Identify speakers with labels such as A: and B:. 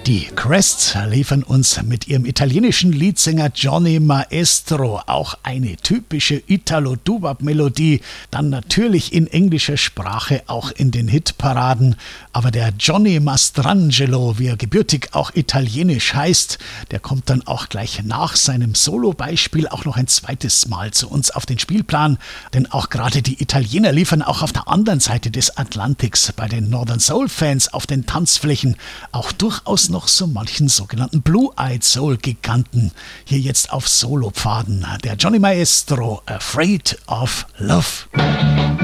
A: Die Crests liefern uns mit ihrem italienischen Leadsänger Johnny Maestro auch eine typische Italo-Doo-Wop-Melodie, dann natürlich in englischer Sprache auch in den Hitparaden. Aber der Johnny Mastrangelo, wie er gebürtig auch italienisch heißt, der kommt dann auch gleich nach seinem Solo-Beispiel auch noch ein zweites Mal zu uns auf den Spielplan. Denn auch gerade die Italiener liefern auch auf der anderen Seite des Atlantiks bei den Northern Soul-Fans auf den Tanzflächen auch durchaus noch so manchen sogenannten Blue-Eyed Soul-Giganten. Hier jetzt auf Solopfaden. Der Johnny Maestro, Afraid of Love.